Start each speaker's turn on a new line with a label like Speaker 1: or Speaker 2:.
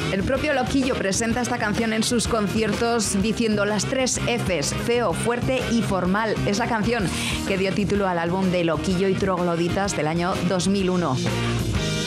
Speaker 1: El propio Loquillo presenta esta canción en sus conciertos diciendo las 3 Fs, feo, fuerte y formal. Es la canción que dio título al álbum de Loquillo y Trogloditas del año 2001.